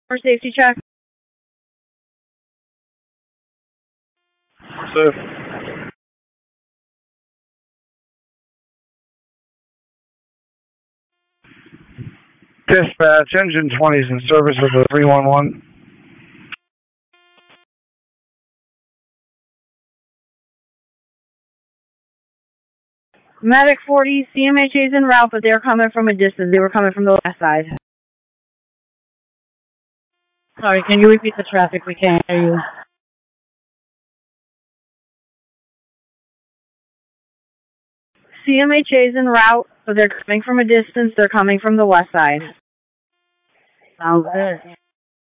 For safety check. So, dispatch, engine 20 is in service with the 311. Medic 40, CMHA's en route, but they're coming from a distance. They were coming from the west side. Sorry, can you repeat the traffic? We can't hear you. CMHA's en route, but they're coming from a distance. They're coming from the west side. Sounds good.